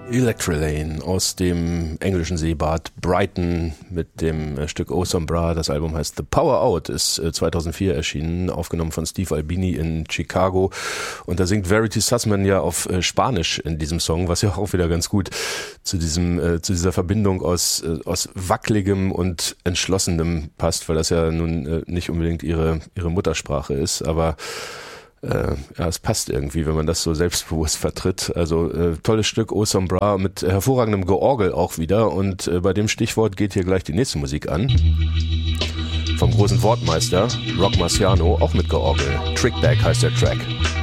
Electrelane aus dem englischen Seebad Brighton mit dem Stück O Sombra. Das Album heißt The Power Out, ist 2004 erschienen, aufgenommen von Steve Albini in Chicago. Und da singt Verity Sussman ja auf Spanisch in diesem Song, was ja auch wieder ganz gut zu dieser Verbindung aus wackeligem und entschlossenem passt, weil das ja nun nicht unbedingt ihre Muttersprache ist, aber ja, es passt irgendwie, wenn man das so selbstbewusst vertritt. Also tolles Stück, O Sombra, mit hervorragendem Georgel auch wieder. Und bei dem Stichwort geht hier gleich die nächste Musik an. Vom großen Wortmeister Rock Marciano, auch mit Georgel. Trickback heißt der Track.